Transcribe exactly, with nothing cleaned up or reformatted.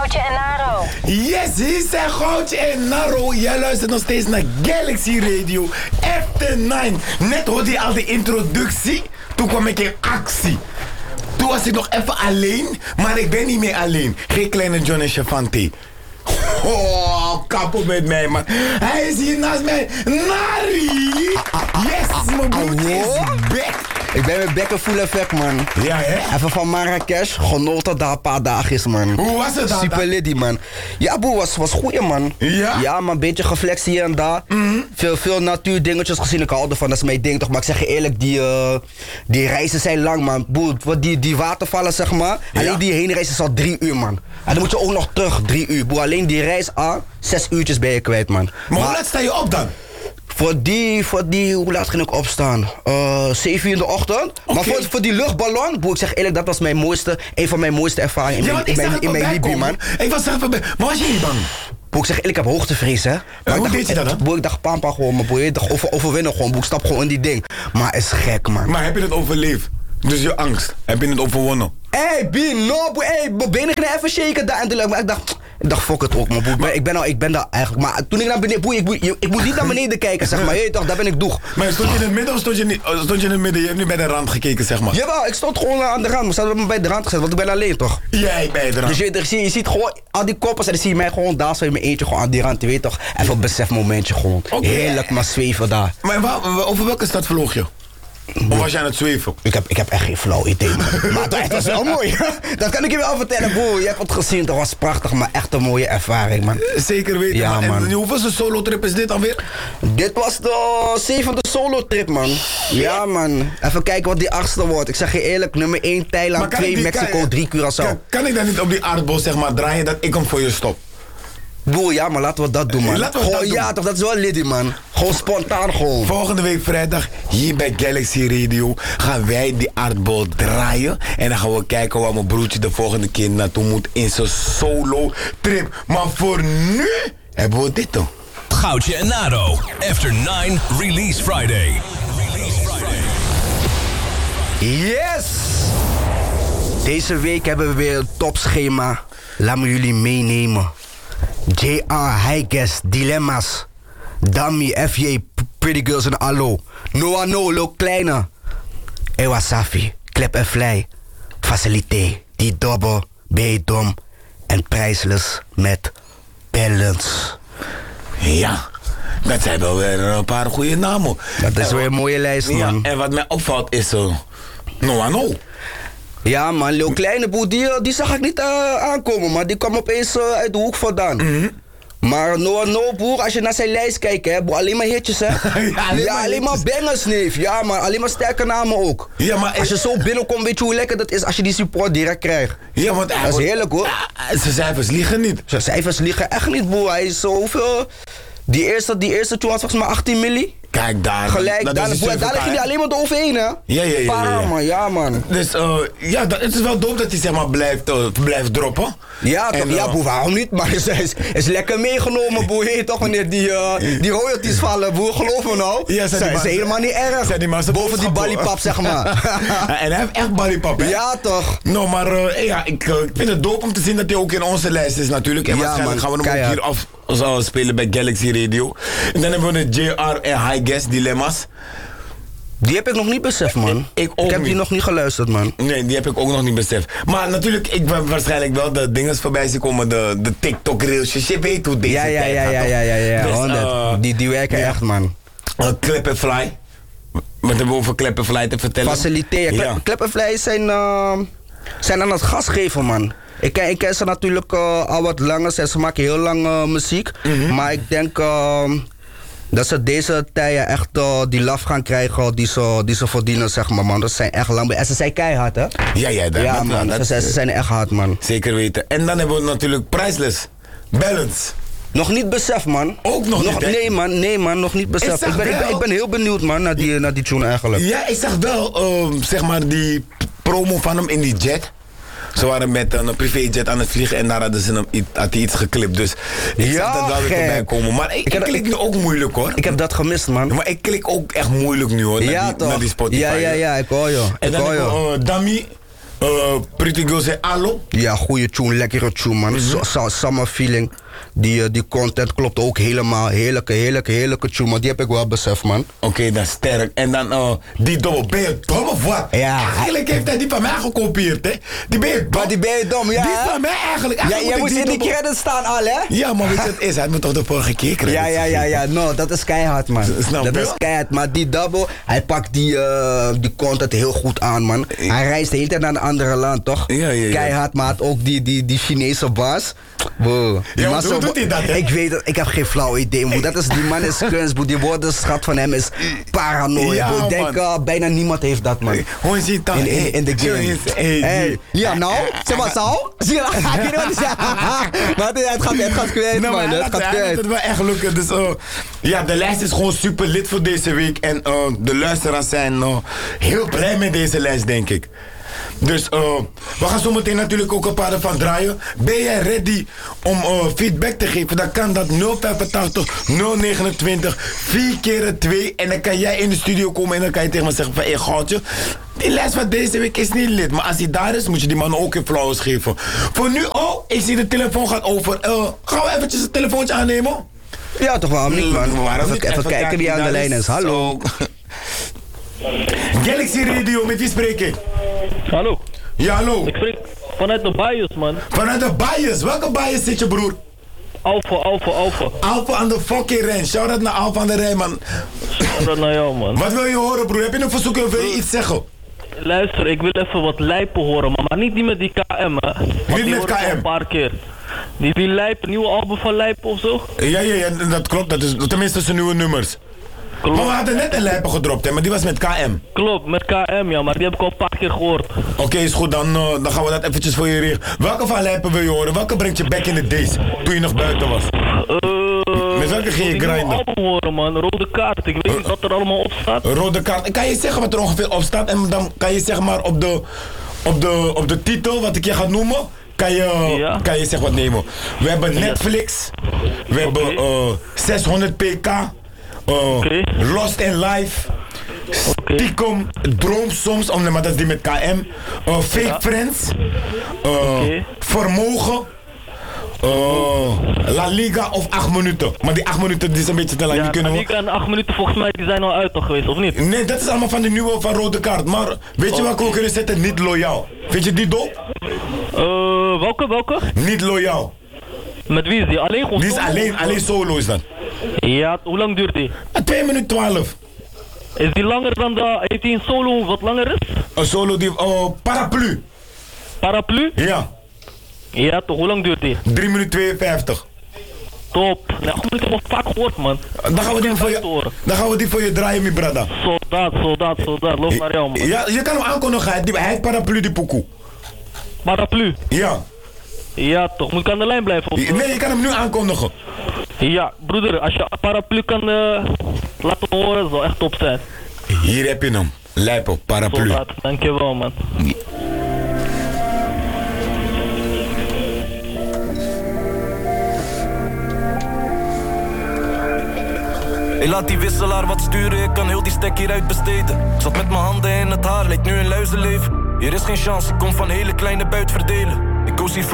Goudje en Naro. Yes, hier zijn Goudje en Naro. Jij luistert nog steeds naar Galaxy Radio After nine. Net hoorde je al de introductie. Toen kwam ik in actie. Toen was ik nog even alleen, maar ik ben niet meer alleen. Geen kleine John en Chavante. Oh, kappen met mij, man. Hij is hier naast mij. Nari! Yes, mijn broer is back. Ik ben met bekken full effect, man. Ja, hè? Even van Marrakesh, genoten daar een paar dagen, man. Hoe was het dan? Super liddy, man. Ja, boe, was, was goeie, man. Ja? Ja, maar een beetje geflext hier en daar. Mm-hmm. Veel, veel natuurdingetjes gezien, ik hou ervan, dat is mijn ding toch. Maar ik zeg je eerlijk, die, uh, die reizen zijn lang, man. Boe, die, die watervallen, zeg maar. Ja? Alleen die heenreis is al drie uur, man. En dan moet je ook nog terug, drie uur. Boe, alleen die reis aan, zes uurtjes ben je kwijt, man. Maar, maar hoe laat sta je op dan? Voor die, voor die, hoe laat ging ik opstaan? Uh, zeven uur in de ochtend. Okay. Maar voor, voor die luchtballon, boe, ik zeg eerlijk, dat was mijn mooiste, een van mijn mooiste ervaringen in ja, mijn, in mijn, in mijn Libië, man. Ik was er even bij. Maar was je niet bang? Boe, ik zeg eerlijk, ik heb hoogtevrees, hè. Maar uh, hoe dacht, deed je dat dan? Boe, ik dacht, pampa gewoon, maar boe, je dacht, over, overwinnen gewoon, boe, ik stap gewoon in die ding. Maar het is gek, man. Maar heb je het overleefd? Dus je angst, heb je het overwonnen? Hé, hey, B, no, boe, hé, hey, benen gingen even shaken daar en toen, maar ik dacht... Ik dacht, fuck het ook, man. Boe, ik, ben al, ik ben daar eigenlijk. Maar toen ik naar beneden. Boe, ik, ik, ik moet niet naar beneden kijken, zeg maar. Je toch, daar ben ik doeg. Maar stond je in het midden of stond je, niet, stond je in het midden? Je hebt nu bij de rand gekeken, zeg maar. Jawel, ik stond gewoon aan de rand. Maar ze hadden me bij de rand gezet, want ik ben alleen toch? Jij bij de rand. Dus je, je, ziet, je ziet gewoon al die koppers en dan zie je mij gewoon daar zo in mijn eentje gewoon aan die rand. Je weet toch? Even een besefmomentje gewoon. Okay. Heerlijk maar zweven daar. Maar waar, over welke stad vloog je? Of was je aan het zweven? Ik heb, ik heb echt geen flauw idee, man. Maar het was wel mooi. Dat kan ik je wel vertellen, broer. Je hebt het gezien, dat was prachtig, maar echt een mooie ervaring, man. Zeker weten, ja, man. man. En hoeveelste solo-trip is dit alweer? Dit was de zevende solo-trip, man. Ja, man. Even kijken wat die achtste wordt. Ik zeg je eerlijk, nummer één Thailand, twee Mexico, kan, drie Curaçao. Kan, kan ik dan niet op die aardbol, zeg maar, draaien dat ik hem voor je stop? Boer, ja, maar laten we dat doen, man. Laten we gewoon, dat doen. Ja, toch, dat is wel liddy, man. Gewoon spontaan, gewoon. Volgende week vrijdag, hier bij Galaxy Radio, gaan wij die aardbol draaien. En dan gaan we kijken waar mijn broertje de volgende keer naartoe moet in zijn solo-trip. Maar voor nu hebben we dit toch. Goudje en Naro, After nine Release Friday. Release Friday. Yes! Deze week hebben we weer een topschema. Laat me jullie meenemen. J R, High Guest, Dilemma's. Dami, F J, Pretty Girls en Allo. Noah No, Lil Kleine. Ewa Safi, Klep en Fly. Facilité, Die Dobber, B Dom. En Priceless met Balance. Ja, dat zijn wel weer een paar goede namen. Dat is en weer een mooie lijst, man. Ja, en wat mij opvalt is uh, Noah No. Ja, man, Lil Kleine boer, die, die zag ik niet uh, aankomen, maar die kwam opeens uh, uit de hoek vandaan. Mm-hmm. Maar Noah No, boer, als je naar zijn lijst kijkt, hè, boer, alleen maar hitjes, hè? ja, alleen, ja, maar, alleen maar bangers, neef. Ja, maar alleen maar sterke namen ook. Ja, maar als je zo binnenkomt, weet je hoe lekker dat is als je die support direct krijgt. Ja, want dat is wordt, heerlijk, hoor. Ja, zijn cijfers liegen niet. Zijn cijfers liegen echt niet, boer. Hij is zoveel. Die eerste, die eerste toen was volgens mij achttien milli. Kijk daar. Gelijk, daar, daar, daar lig je niet alleen maar eroverheen, hè? Ja, ja, ja. ja, ja. ja. man, ja, man. Dus, uh, ja, dat, het is wel dope dat hij, zeg maar, blijft, uh, blijft droppen. Ja, toch? En, uh, ja, boer, waarom niet? Maar het is, is lekker meegenomen, boer. Heet toch, wanneer die, uh, die royalties vallen, boer. Geloof me nou. Ja, zijn die is helemaal niet erg. Zijn die maar boven die ballipap, zeg maar. En hij heeft echt ballipap, hè? Ja, toch? Nou, maar uh, ja, ik, uh, ik vind het dope om te zien dat hij ook in onze lijst is, natuurlijk. En ja, waarschijnlijk man, gaan we hem ook hier af uh, spelen bij Galaxy Radio. En dan hebben we de J R en High Guest Dilemma's. Die heb ik nog niet beseft, man. Ik, ook ik heb niet. die nog niet geluisterd, man. Nee, die heb ik ook nog niet beseft. Maar natuurlijk, ik ben waarschijnlijk wel de dingen voorbij zien komen. De, de TikTok-reelsjes. Je weet hoe deze ja, ja, tijd ja, gaat, ja, toch? ja, ja, ja, dus, uh, die, die werken ja. echt, man. Uh, Klep en Fly. Wat hebben we over Klep en Fly te vertellen? Faciliteren. Ja. Klep en Fly zijn, uh, zijn aan het gas geven, man. Ik ken, ik ken ze natuurlijk uh, al wat langer. Ze maken heel lang uh, muziek. Mm-hmm. Maar ik denk... Uh, dat ze deze tijden echt uh, die laf gaan krijgen die ze, die ze verdienen, zeg maar, man. Dat zijn echt lang... En ze zijn keihard, hè? Ja, ja, dat, ja dat, man. Dat, ze, ze zijn echt hard, man. Zeker weten. En dan hebben we natuurlijk Priceless. Balance. Nog niet besef, man. Ook nog, nog niet, Nee, man. Nee, man. Nog niet besef. Ik, ik, ben, ik, ben, ik ben heel benieuwd, man, naar die, naar die tune eigenlijk. Ja, ik zag wel, uh, zeg maar, die promo van hem in die jet. Ze waren met een privéjet aan het vliegen en daar hadden ze hem, had hij iets geklipt. Dus ik ja, zag dat wel weer voorbij komen. Maar ik, ik, ik klik nu ook moeilijk, hoor. Ik heb dat gemist, man. Maar ik klik ook echt moeilijk nu, hoor. Ja, naar, die, toch? naar die Spotify. Ja, ja, ja. Ik hoor je. En ik dan hoor heb ik uh, Dami, Uh, Pretty Girls en Allo. Ja, goede tune, lekkere tune, man. Mm-hmm. So, summer feeling. Die, uh, die content klopt ook helemaal. Heerlijke, heerlijke, heerlijke tune, maar die heb ik wel beseft, man. Oké, okay, dat is sterk. En dan uh, die domme, ben je dom of wat? Ja. Eigenlijk heeft hij die van mij gekopieerd, hè? Die ben je dom. Maar die ben je dom, ja. Die is van mij eigenlijk. Ja, eigenlijk jij moet moet in die domme... credits staan al, hè? Ja, maar weet je wat het is? Hij moet toch de vorige keer credits Ja, ja, ja, ja. No, dat is keihard, man. Snap dat je? is keihard. Maar die double, hij pakt die, uh, die content heel goed aan, man. Hij reist de hele tijd naar een andere land, toch? Ja, ja, ja. Keihard, maar had ook die, die, die Chinese bas. Wow. Die Ja, man hoe zo- doet hij dat, hè? Ik weet het, ik heb geen flauw idee, man. Dat is, die man is kunst, bro. Die woordenschat van hem is paranoia. Ja, bro. Ik denk, man. uh, bijna niemand heeft dat, man. Hoe zie je het dan? In, in, in de game. Hey, Hey, ja, nou, zeg maar zo. Zie je dat? Ik weet niet wat ik zeg. Maar het het gaat, het gaat kwijt, Nou, man. maar Het hij gaat laat- hij laat kwijt. het wel echt lukken. Dus uh, ja, de lijst is gewoon super lid voor deze week. En uh, de luisteraars zijn uh, heel blij met deze lijst, denk ik. Dus uh, we gaan zo meteen natuurlijk ook een paar ervan draaien. Ben jij ready om uh, feedback te geven? Dan kan dat nul vijfentachtig nul negenentwintig vier keer twee. En dan kan jij in de studio komen en dan kan je tegen me zeggen van... Hé, hey, goudje, die lijst van deze week is niet lid. Maar als hij daar is, moet je die man ook een flowers geven. Voor nu, oh, ik zie de telefoon gaat over. Uh, gaan we eventjes het telefoontje aannemen? Ja, toch wel niet, man. Waarom Even, niet? even kijken wie aan de daar lijn is. Hallo. Zo. Galaxy Radio, met wie spreek ik? Hallo, Ja, hallo. ik spreek vanuit de bias, man. Vanuit de bias. Welke bias zit je, broer? Alpha, Alpha, Alpha. Alpha aan de fucking Rijn. Shout-out naar Alpha aan de Rijn, man. Dat naar jou, man. Wat wil je horen, broer? Heb je een verzoek of wil je iets zeggen? Luister, ik wil even wat lijpen horen, man. Maar niet die met die K M, hè. Want Niet die met hoor ik K M. al een paar keer. Die, die lijp, nieuwe album van Lijpen of zo? Ja, ja, ja, dat klopt. Dat is tenminste zijn nieuwe nummers. Maar we Klopt, hadden net een lijper gedropt, hè, maar die was met K M. klopt, met K M, ja, maar die heb ik al een paar keer gehoord. Oké, is goed, dan, uh, dan gaan we dat eventjes voor je regelen. Welke van lijpen wil je horen? Welke brengt je back in the days, toen je nog buiten was? Uh, Met welke ging je ik wil die grinden? nieuwe album horen, man. Rode kaart, ik weet niet wat er allemaal op staat. Rode kaart. Kan je zeggen wat er ongeveer op staat? En dan kan je zeg maar op de, op de, op de titel, wat ik je ga noemen, kan je, Ja. kan je zeg wat nemen. We hebben Netflix, we hebben uh, zeshonderd pk, uh, Oké. Lost in Life, Oké. Stiekem, Droom soms, oh, nee, maar dat is die met K M, uh, Fake Ja. Friends, uh, Oké. Vermogen, uh, La Liga of acht minuten. Maar die acht minuten die is een beetje te lang, Ja, die kunnen we... die kan acht minuten volgens mij, die zijn al uit al geweest, of niet? Nee, dat is allemaal van de nieuwe van Rode Kaart. Maar weet je wat we kunnen zetten? Niet loyaal. Vind je die dol? Uh, welke, welke? Niet loyaal. Met wie is die? Alleen gewoon Die is solo? alleen, alleen solo is dat. Ja, hoe lang duurt die? twee minuten twaalf. Is die langer dan de... Heeft die een solo wat langer is? Een solo die... Oh, paraplu. Paraplu? Ja. Ja toch, hoe lang duurt die? drie minuten tweeënvijftig. Top. Nee, goed, ik heb al vaak gehoord, man. Dan gaan we die voor je, dan gaan we die voor je draaien, mijn brada. Soldaat, soldaat, soldaat. Loop naar jou, man. Ja, je kan hem aankondigen. Hij hij heet paraplu die pokoe. Paraplu? Ja. Ja toch, moet ik aan de lijn blijven? Of... Nee, je kan hem nu aankondigen. Ja, broeder, als je paraplu kan uh, laten horen, zal echt top zijn. Hier heb je hem. Lijpo, paraplu. Soldaat, dankjewel, man. Hey, laat die wisselaar wat sturen, ik kan heel die stek hieruit besteden. Ik zat met mijn handen in het haar, leek nu een luizenleven. Hier is geen chance, ik kom van hele kleine buit verdelen. Ik koos hier vroeg